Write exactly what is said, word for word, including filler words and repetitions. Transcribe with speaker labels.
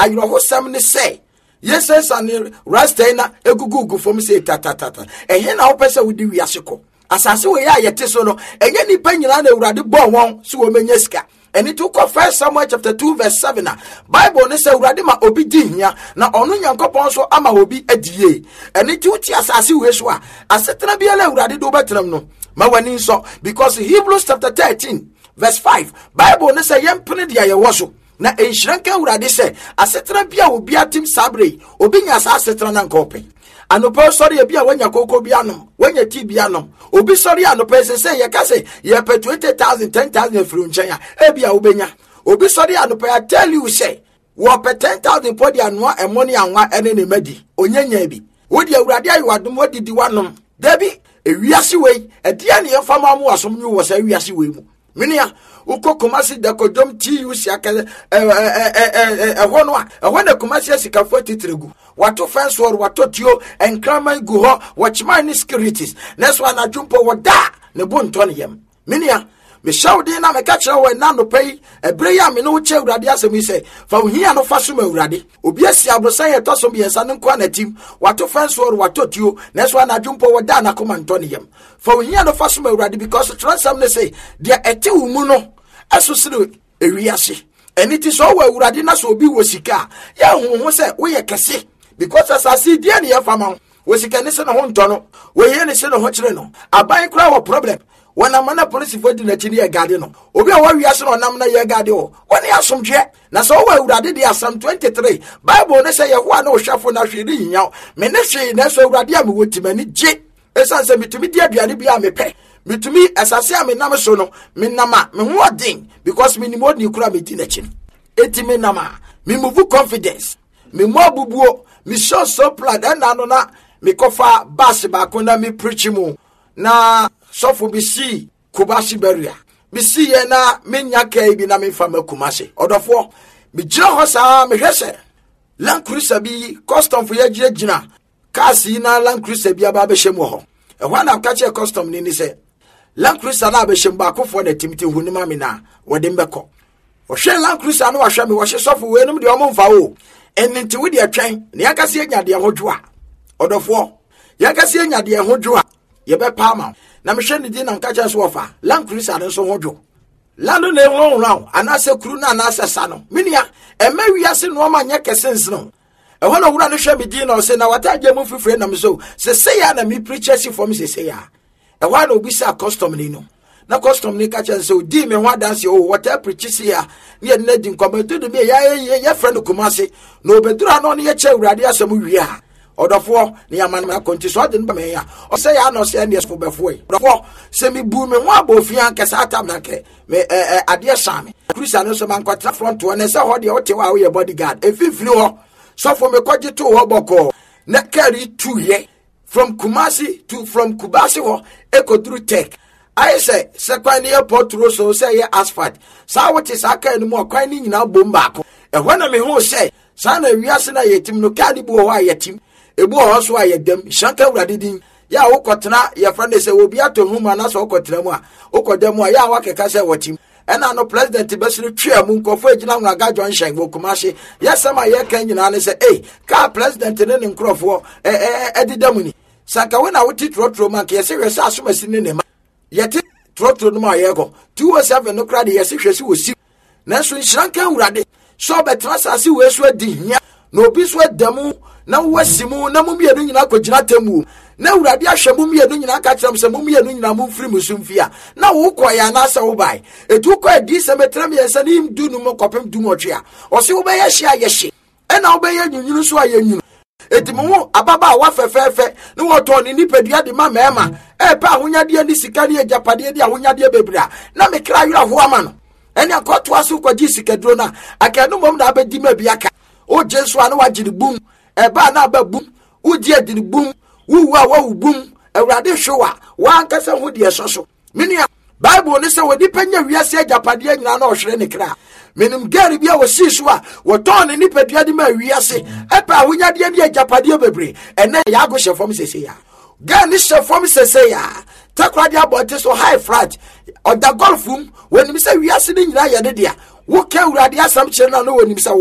Speaker 1: ayro ho sam ne say yes and rastena egugugu from say tatatata ehye na wo pese wodi wiase ko asase we ya yete so no enye nipa nyina na Awurade bo won so wo menya sika. And it took First Samuel chapter two verse seven. Bible ne say Awurade ma obi di hia na ono Nyankopon so ama obi adie. And it took asase we so a asetena bia la Awurade do betram no ma wani so because Hebrews chapter thirteen verse five Bible ne say yempene dia ye wo so na enhyiranka Awurade say asetena bia obi atim sabre obi nya asetena na nkope. Anope sorry e bia wanya koko bia no wanya ti bia no obi sorry anope se say ye ka say ye pe twenty thousand ten thousand fru nchen ya e bia obenya obi sorry anope I tell you say wo pe ten thousand podi anoa e money anwa ene ne madi onyanya bi wodi Awurade ayi wadom wodi di wanom dabi e wiase wei e dia ne yefama mu asom nyu wo sa wiase wei mu minia uko Kumasi de kodom ti yusi akale eh eh eh eh hono a ehwo na Kumasi asika forty tregu wato fence war wato tio enkraman gu ho watchman ni securities neso na jumpo woda ne bonto ne yem minia me shawde na me ka kire wo na no pay ebre ya me no che Awurade asemi se fa hia no fa so ma Awurade obi asi abrosan ye to so bi ensa ne kwa na tim wato fence war wato tio neso na jumpo woda na komanto ne yem fa hia no fa so ma Awurade because transam ne say dia ete wu mu no aso sire ewiase eniti so wa Awurade na so obi wo sika ya honho se wo ye kese because asasi dia ne yefama wo sika ne se na ho ntono wo ye ne se na ho kire no aban kura wo problem wana mana police for di na chini ye gade no obi a wa wiase no nam na ye gade o woni asomdwe na so wa Awurade dia Psalm twenty-three Bible ne se ye ho na wo hwafo na hweri nya me ne hwe na so Awurade a me wotimani je esan se mitumi dia aduane bia me pe mitumi asase a me nam so no me nama me ho odin because me ni modi kura me di na chini eti me nama me move confidence me mo bubuo me show so plan na no na me kofa bass ba ko na me preach mu na sofo bi si Kumasi beria bi si ye na me nya kai bi na me fa ma Kumasi odofo me jira ho sa me hwese Land Cruiser bi custom for ye jira jina kasi na Land Cruiser bi aba be hwem ho e ho na ka che custom ni ni se Land Cruiser na be hwem ba kofo na timti hu ni ma me na wode mbeko o hwe Land Cruiser no wa hwe me wo hwe sofo we num de o mo mfa o ennti we de atwen ne yakase anya de hodwo a odofo yakase anya de hodwo a ye be pa ma na me hwe ni di na nka cha so ofa Land Cruiser no so hodwo lando ne ho ho anase kuru na anase sa no minia e ma wiase no ma nya kesens no e ho no wura no hwe me di na o se na wataje mu frifre na me so se se ya na me preachers for me se se ya e wa na obi sa custom ni no na custom ni ka cha so di me ho dance o water preachers ya ne na di nkomato de me ya ya friend Kumasi no bedura no ne ye che Awurade asem wi a odofo ne yaman ma konti so de nba me ya o se ya no se ne so befo e odofo se mi bu me ho abofia nkesa atam na ke me ade same Christian no so man kwatra front one se ho de o te wa wo ye bodyguard e fifiri ho so for me kwaje to ho boko na carry two ye from Kumasi to from Kumasi ho ekodru tech I say second airport road so say asphalt sa what is aka ni mo kwan ni nyina bom baako e ho na me ho say sa na wiase na yetim no kadi bu ho ayetim ebu ho so ayedam shanka Awurade din ya wo kotena ya friend say obi ato huma na so kotena mu a wo kodam a ya wa keka say watim ena no president besiri twa mu nkofo agina ho aga John Shen wo Kumasi yesama ye kan nyina ne say eh ka president ne ne nkrofo eh eh edidam ni sanka we na wo titrotro man ke yesi hwese asomasi ne ne ma yete trotro no ma ye go two oh seven no kra de yesi hwese wo si na so nhranka Awurade so betra sase we so adi hia na obi so adamu na wasimu na mumienu nyina kogina temu na Awurade ahwe mumienu nyina ka kyerem se mumienu nyina mumfiri musumfia na wo koya na asa wo bai etu ko adi se metrem yensa ni mdu no mokopem du motwe a o se wo be ye hia ye hye e na wo be ye nyunyunu so ayanyunu etimu ababa wa fefefe ni wo to ni nipadua de ma mema e pa ahonyade ni sika ni agapade de ahonyade bebra na me kra yura ho ama no ene akoto aso kwaji sika dro na akanu mom na abedi ma biaka o Jesu anu wagiri bum e ba na ba bum udi adiri bum wu wa wa bum Awurade hwewa wa ankasa ho de soso minia Bible ne se wodi panya wiase agapade nyina na ohwere ne kra menim gari bia wo sisu a wo ton ne nipadua de ma wiase e pa ahonyade ne agapade bebre ene ya go hwefom sese ya ga ni hwefom sese ya takwade abote so high flat o da golfum woni mi se wiase ne nyina ya de dia wo ka Awurade asam kire na no woni mi se